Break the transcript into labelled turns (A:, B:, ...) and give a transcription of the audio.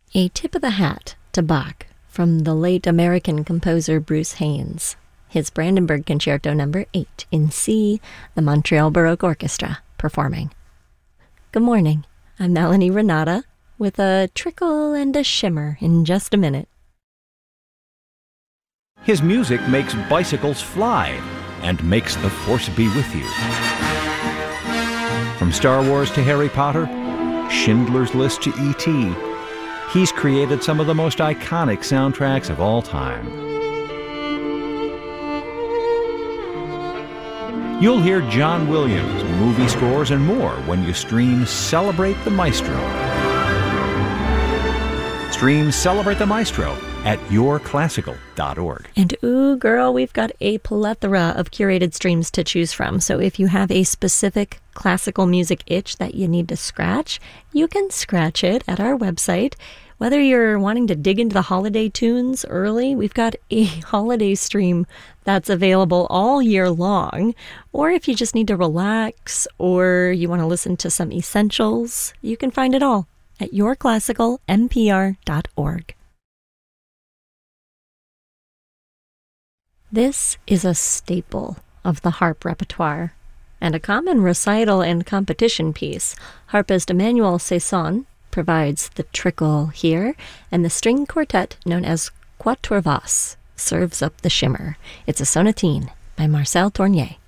A: A tip of the hat to Bach from the late American composer Bruce Haynes. His Brandenburg Concerto No. 8 in C, the Montreal Baroque Orchestra performing. Good morning, I'm Melanie Renata with a trickle and a shimmer in just a minute.
B: His music makes bicycles fly and makes the Force be with you. From Star Wars to Harry Potter, Schindler's List to E.T., he's created some of the most iconic soundtracks of all time. You'll hear John Williams, movie scores, and more when you stream Celebrate the Maestro. Stream Celebrate the Maestro at yourclassical.org.
A: And ooh, girl, we've got a plethora of curated streams to choose from. So if you have a specific classical music itch that you need to scratch, you can scratch it at our website. Whether you're wanting to dig into the holiday tunes early, we've got a holiday stream that's available all year long. Or if you just need to relax or you want to listen to some essentials, you can find it all at yourclassicalnpr.org. This is a staple of the harp repertoire, and a common recital and competition piece. Harpist Emmanuel Saison provides the trickle here, and the string quartet known as Quatuor Vos serves up the shimmer. It's a sonatine by Marcel Tournier.